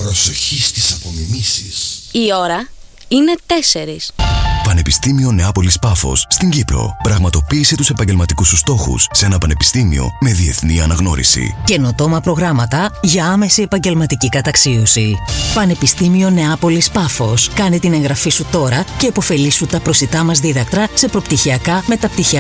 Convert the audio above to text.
Προσοχή στις απομιμήσεις. Η ώρα είναι 4. Πανεπιστήμιο Νεάπολης Πάφος στην Κύπρο. Πραγματοποίησε τους επαγγελματικούς σου στόχους σε ένα πανεπιστήμιο με διεθνή αναγνώριση. Καινοτόμα προγράμματα για άμεση επαγγελματική καταξίωση. Πανεπιστήμιο Νεάπολης Πάφος. Κάνε την εγγραφή σου τώρα και επωφελήσου τα προσιτά μας δίδακτρα σε προπτυχιακά, μεταπτυχιακά